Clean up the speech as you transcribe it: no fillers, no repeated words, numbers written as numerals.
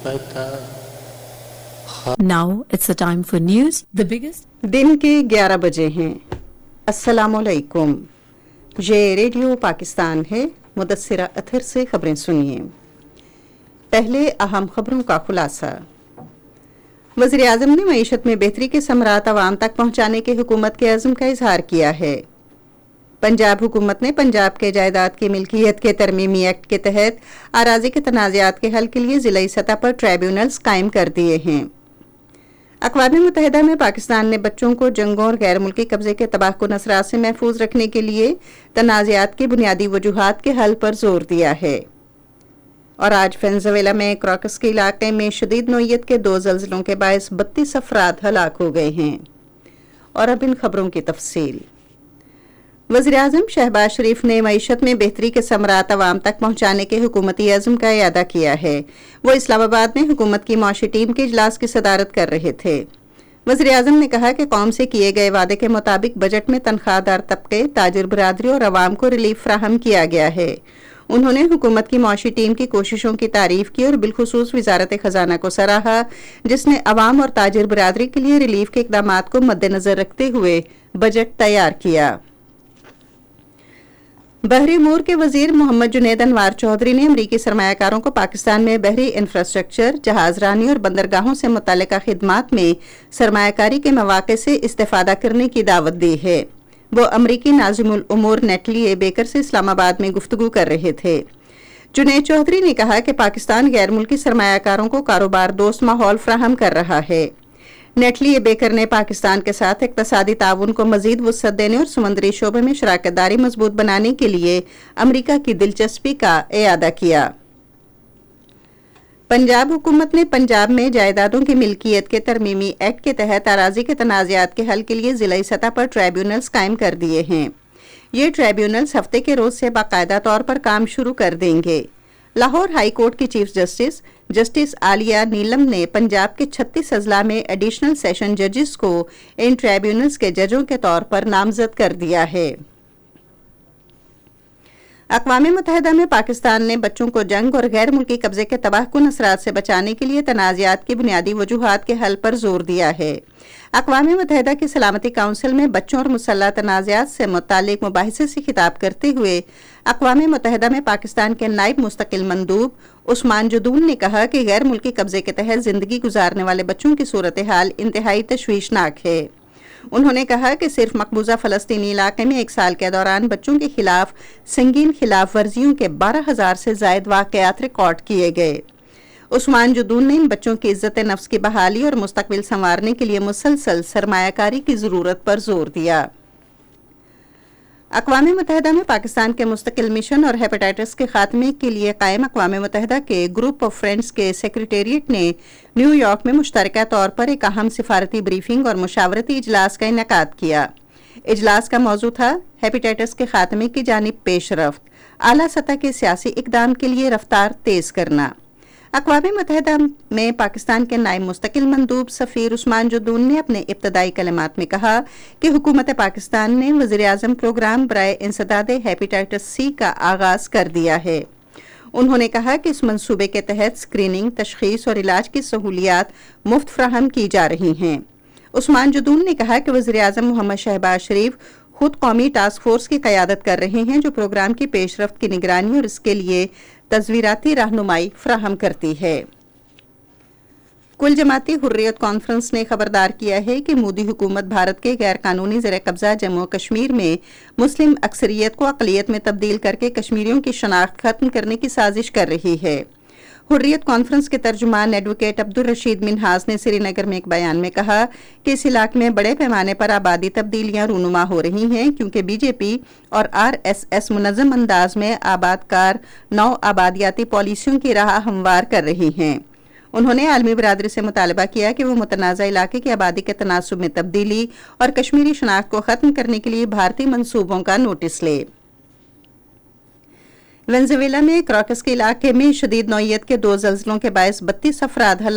Now it's the time for news. The biggest. दिन के 11 बजे हैं। अस्सलामुअलैकुम। ये रेडियो पाकिस्तान है। मुदस्सिरा अथर से खबरें सुनिए। पहले अहम खबरों का खुलासा। वज़ीर आज़म ने मईशत में बेहतरी के समरात आवाम तक पहुँचाने के हुकूमत के अज़्म का इजहार किया है। पंजाब हुकूमत ने पंजाब के जायदाद की मिल्कियत के तरमीमी एक्ट के तहत अराज़ी के तनाज़ात के हल के लिए ज़िलाई सतह पर ट्राइब्यूनल्स कायम कर दिए हैं। अक़वाम मुत्तहिदा में पाकिस्तान ने बच्चों को जंगों और गैर मुल्की कब्जे के तबाहकुन असरात से महफूज रखने के लिए तनाज़ात के बुनियादी वजूहात के हल पर जोर दिया है। और आज वेनेज़ुएला में क्राकस के इलाके में शदीद नौइयत के 2 ज़लज़लों के बायस 32 अफराद हलाक हो गए हैं। और अब इन खबरों की तफसील। वज़ीर आज़म शहबाज शरीफ ने मईशत में बेहतरी के समरात अवाम तक पहुँचाने के हुकूमती अज़्म का इयादा किया है। वो इस्लामाबाद में हुकूमत की मौशी टीम के इजलास की सदारत कर रहे थे। वज़ीर आज़म ने कहा कि कौम से किए गए वादे के मुताबिक बजट में तनख्वाहदार तबके, ताजिर बरादरी और अवाम को रिलीफ फराहम किया गया है। उन्होंने हुकूमत की मौशी टीम की कोशिशों की तारीफ की और बिलखुसूस वजारत खजाना को सराहा, जिसने अवाम और ताजिर बरादरी के लिए रिलीफ के इक़दामात को मद्देनजर रखते हुए बजट तैयार किया। बहरी अमूर के वजीर मोहम्मद जुनैद अनवार चौधरी ने अमरीकी सरमायाकारों को पाकिस्तान में बहरी इंफ्रास्ट्रक्चर, जहाजरानी और बंदरगाहों से मुतल्लिका खिदमात में सरमायाकारी के मौके से इस्तेफादा करने की दावत दी है। वो अमरीकी नाज़िमुल उमूर नेटली ए बेकर से इस्लामाबाद में गुफ्तगू कर रहे थे। जुनैद चौधरी ने कहा कि पाकिस्तान गैर मुल्की सरमायाकारों को कारोबार दोस्त माहौल फराहम कर रहा है। नेटली ए बेकर ने पाकिस्तान के साथ इक़्तिसादी ताउन को मजीद वुसअत देने और समुद्री शोबे में शराकतदारी मजबूत बनाने के लिए अमरीका की दिलचस्पी का इयादा किया। पंजाब हुकूमत ने पंजाब में जायदादों की मिल्कियत के तरमीमी एक्ट के तहत अराज़ी के तनाज़ात के हल के लिए ज़िलाई सतह पर ट्राइब्यूनल्स कायम कर दिए हैं। ये ट्राइब्यूनल्स हफ्ते के रोज से बाकायदा तौर पर काम शुरू कर देंगे। लाहौर हाई कोर्ट की चीफ जस्टिस आलिया नीलम ने पंजाब के 36 अजला में एडिशनल सेशन जजेस को इन ट्राइब्यूनल्स के जजों के तौर पर नामजद कर दिया है। अक़वाम मुत्तहिदा में पाकिस्तान ने बच्चों को जंग और गैर मुल्की कब्जे के तबाहकुन असरात से बचाने के लिए तनाज़ात की बुनियादी वजूहात के हल पर जोर दिया है। अक़वाम मुत्तहिदा की सलामती काउंसिल में बच्चों और मुसल्लह तनाज़ात से मुतालिक मुबाहिसे से खिताब करते हुए अक़वाम मुत्तहिदा में पाकिस्तान के नायब मुस्तकिल मंदूब उस्मान जुदून ने कहा कि गैर मुल्की कब्जे के तहत जिंदगी गुजारने वाले बच्चों की सूरत हाल इंतहाई तशवीशनाक है। उन्होंने कहा कि सिर्फ मकबूजा फ़लस्तीनी इलाके में 1 साल के दौरान बच्चों के खिलाफ संगीन खिलाफ वर्जियों के 12,000 से ज़ायद वाक़यात रिकॉर्ड किए गए। उस्मान जुदून ने इन बच्चों की इज्जत नफ्स की बहाली और मुस्तकबिल संवारने के लिए मुसलसल सरमायाकारी की ज़रूरत पर जोर दिया। अक़वाम मुत्तहिदा में पाकिस्तान के मुस्तकिल मिशन और हेपेटाइटिस के खात्मे के लिए कायम अक़वाम मुत्तहिदा के ग्रुप ऑफ फ्रेंड्स के सेक्रेटेरिएट ने न्यूयॉर्क में मुश्तरका तौर पर एक अहम सिफारती ब्रीफिंग और मुशावरती इजलास का इनेकाद किया। इजलास का मौजू था हेपेटाइटिस के खात्मे की जानिब पेशरफ्त, आला सतह के सियासी इक़दाम के लिए रफ्तार तेज करना। अक़वाम मुत्तहिदा में पाकिस्तान के नायब मुस्तकिल मंदूब सफ़ीर उस्मान जुदून ने अपने इब्तदाई कलिमात में कहा कि हुकूमत पाकिस्तान ने वज़ीर आज़म प्रोग्राम बराए इंसदाद हेपेटाइटिस सी का आगाज़ कर दिया है। उन्होंने कहा कि इस मंसूबे के तहत स्क्रीनिंग, तशख़ीस और इलाज की सहूलियात मुफ्त फराहम की जा रही हैं। उस्मान जुदून ने कहा कि वज़ीर आज़म मोहम्मद शहबाज शरीफ खुद कौमी टास्क फोर्स की क़यादत कर रहे हैं, जो प्रोग्राम की पेशरफ्त की निगरानी और इसके लिए तज़वीराती रहनुमाई फराहम करती है। कुल जमाती हुर्रियत कॉन्फ्रेंस ने खबरदार किया है कि मोदी हुकूमत भारत के गैर कानूनी ज़ेर कब्जा जम्मू कश्मीर में मुस्लिम अक्सरियत को अक़लियत में तब्दील करके कश्मीरियों की शनाख्त खत्म करने की साजिश कर रही है। हुर्रियत कॉन्फ्रेंस के तर्जुमान एडवोकेट अब्दुल रशीद मिन्हाज ने श्रीनगर में एक बयान में कहा कि इस इलाके में बड़े पैमाने पर आबादी तब्दीलियां रूनुमा हो रही हैं, क्योंकि बीजेपी और RSS मुनज़्ज़म अंदाज में आबादकार नौ आबादियाती पॉलिसियों की राह हमवार कर रही हैं। उन्होंने आलमी बरादरी से मुतालबा किया कि वो मुतनाज़ा इलाके की आबादी के तनासुब में तब्दीली और कश्मीरी शनाख्त को ख़त्म करने के लिए भारतीय मंसूबों का नोटिस ले। वेनेज़ुएला में क्राकस के इलाके में शदीद नौइयत के 2 ज़लज़लों के बायस 32 अफराद